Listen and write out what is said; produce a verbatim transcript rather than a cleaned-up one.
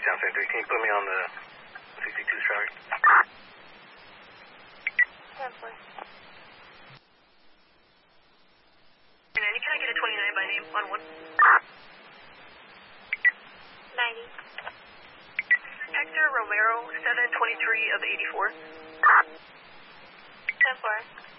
Town Center three. Can you put me on the sixty-two traffic? ten four. And then can I get a twenty-nine by name on one? ninety. Hector Romero, seven twenty-three of eighty-four. ten four.